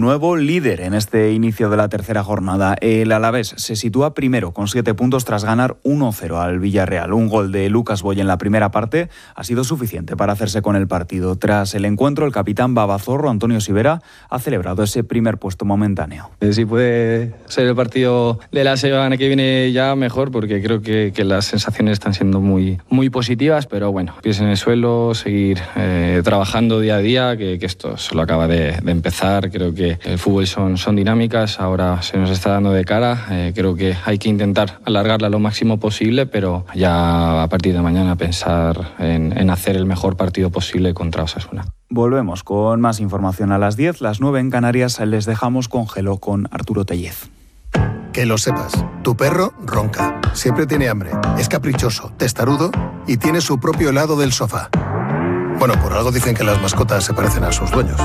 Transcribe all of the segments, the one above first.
nuevo líder en este inicio de la tercera jornada. El Alavés se sitúa primero con 7 puntos tras ganar 1-0 al Villarreal. Un gol de Lucas Boy en la primera parte ha sido suficiente para hacerse con el partido. Tras el encuentro, el capitán babazorro Antonio Sivera ha celebrado ese primer puesto momentáneo. Si puede ser el partido de la semana que viene ya mejor, porque creo que las sensaciones están siendo muy positivas, pero bueno, pies en el suelo, seguir trabajando día a día, que esto solo acaba de empezar. Creo que el fútbol son dinámicas, ahora se nos está dando de cara, creo que hay que intentar alargarla lo máximo posible, pero ya a partir de mañana pensar en hacer el mejor partido posible contra Osasuna. Volvemos con más información a las 10, las 9 en Canarias. Les dejamos con Gelo con Arturo Tellez. Que lo sepas, tu perro ronca, siempre tiene hambre, es caprichoso, testarudo y tiene su propio helado del sofá. Bueno, por algo dicen que las mascotas se parecen a sus dueños.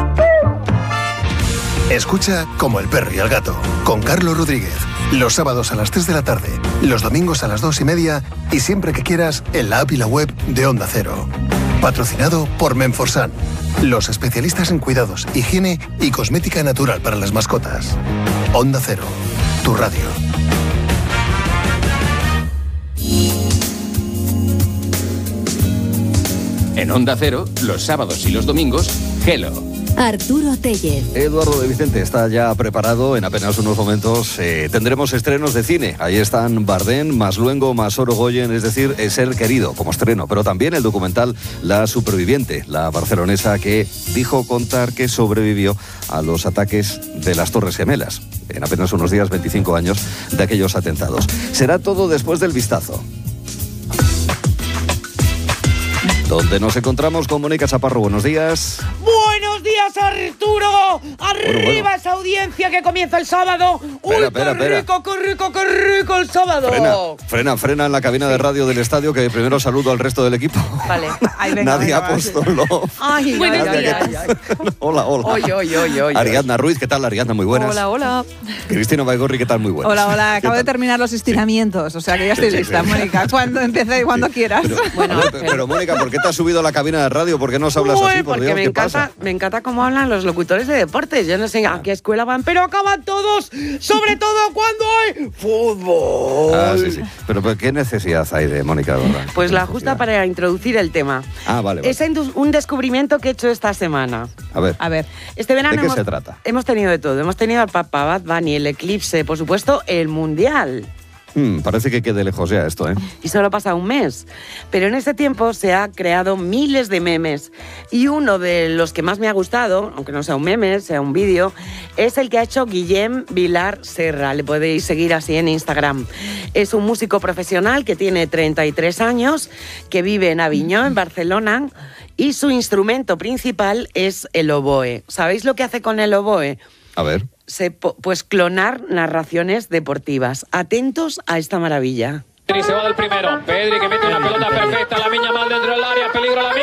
Escucha Como el perro y el gato, con Carlos Rodríguez, los sábados a las 3 de la tarde, los domingos a las 2:30 y siempre que quieras en la app y la web de Onda Cero. Patrocinado por Menforsan, los especialistas en cuidados, higiene y cosmética natural para las mascotas. Onda Cero, tu radio. En Onda Cero, los sábados y los domingos, Gelo. Arturo Tellez. Eduardo de Vicente está ya preparado. En apenas unos momentos tendremos estrenos de cine. Ahí están Bardem, más Luengo, más Orogoyen, es decir, Ser querido como estreno. Pero también el documental La superviviente, la barcelonesa que dijo contar que sobrevivió a los ataques de las Torres Gemelas. En apenas unos días, 25 años de aquellos atentados. Será todo después del vistazo, donde nos encontramos con Mónica Chaparro. Buenos días. ¡Buenos días, Arturo! ¡Arriba bueno. Esa audiencia que comienza el sábado! ¡Uy, espera. qué rico el sábado! Frena en la cabina de radio del estadio, que primero saludo al resto del equipo. Vale, ahí venga. Nadia Apostolov. Ay, buenos días. Hola. Oy. Ariadna Ruiz, ¿qué tal, Ariadna? Muy buenas. Hola. Cristina Baigorri, ¿qué tal? Muy buenas. Hola. Acabo de terminar los estiramientos, o sea que ya estoy lista, Mónica. Cuando empiece y cuando quieras. Pero Mónica, ¿por qué te has subido a la cabina de radio? ¿Por qué nos hablas así? Por Dios, ¿qué pasa? Me encanta cómo hablan los locutores de deportes. Yo no sé a qué escuela van, pero acaban todos, sobre todo cuando hay fútbol. Sí. Pero ¿qué necesidad hay de Mónica, verdad? Pues la justa para introducir el tema. Vale. Es un descubrimiento que he hecho esta semana. A ver. Este verano ¿De qué se trata? Hemos tenido de todo. Hemos tenido al Papa, Bad Bunny, el eclipse, por supuesto, el Mundial. Parece que quede lejos ya esto, ¿eh? Y solo pasa un mes. Pero en este tiempo se ha creado miles de memes. Y uno de los que más me ha gustado, aunque no sea un meme, sea un vídeo, es el que ha hecho Guillem Vilar Serra. Le podéis seguir así en Instagram. Es un músico profesional que tiene 33 años, que vive en Aviñó, en Barcelona, y su instrumento principal es el oboe. ¿Sabéis lo que hace con el oboe? A ver. Pues clonar narraciones deportivas. Atentos a esta maravilla. Pedri se va del primero. Pedri que mete una pelota perfecta. La Miña mal dentro del área. Peligro la Miña.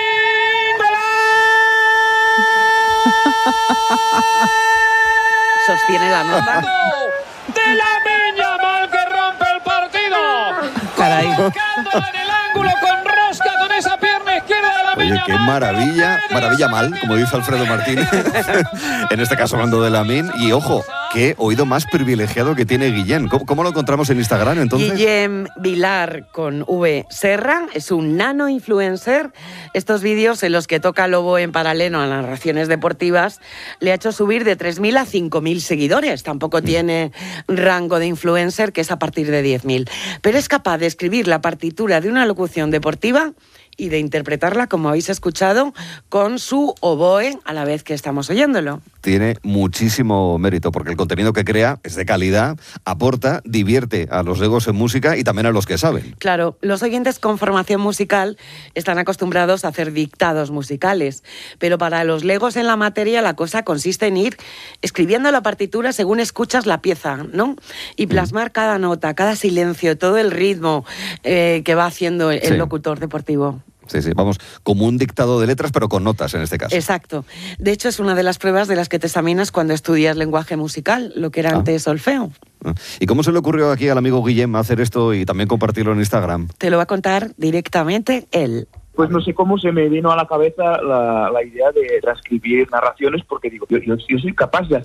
Sostiene la nota. De la Miña mal que rompe el partido. Caray. Buscándola en el ángulo con rosca con esa pierna izquierda de la Miña. Oye, qué maravilla mal, como dice Alfredo Martínez. En este caso hablando de Lamine. Y ojo, qué oído más privilegiado que tiene Guillem. ¿Cómo lo encontramos en Instagram entonces? Guillem Vilar con V Serra es un nano influencer. Estos vídeos en los que toca el oboe en paralelo a narraciones deportivas le ha hecho subir de 3.000 a 5.000 seguidores. Tampoco tiene rango de influencer, que es a partir de 10.000. Pero es capaz de escribir la partitura de una locución deportiva y de interpretarla, como habéis escuchado, con su oboe a la vez que estamos oyéndolo. Tiene muchísimo mérito, porque el contenido que crea es de calidad, aporta, divierte a los legos en música y también a los que saben. Claro, los oyentes con formación musical están acostumbrados a hacer dictados musicales, pero para los legos en la materia la cosa consiste en ir escribiendo la partitura según escuchas la pieza, ¿no? Y plasmar cada nota, cada silencio, todo el ritmo que va haciendo el locutor deportivo. Sí, vamos, como un dictado de letras, pero con notas en este caso. Exacto. De hecho, es una de las pruebas de las que te examinas cuando estudias lenguaje musical, lo que era antes solfeo. ¿Y cómo se le ocurrió aquí al amigo Guillem hacer esto y también compartirlo en Instagram? Te lo va a contar directamente él. Pues no sé cómo se me vino a la cabeza la idea de transcribir narraciones, porque digo, yo soy capaz de